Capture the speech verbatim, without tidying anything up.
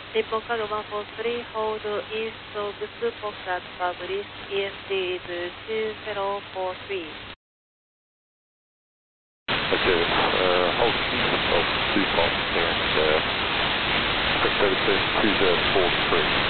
Nippon Cargo one four three, hold east of Super at Fabris, E M D is two zero four three. Okay, uh, hold east of Super and uh, expect services two zero four three.